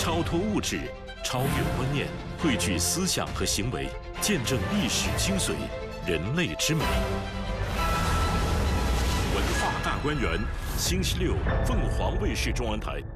超脱物质，超越观念，汇聚思想和行为，见证历史精髓，人类之美。文化大观园，星期六，凤凰卫视中文台。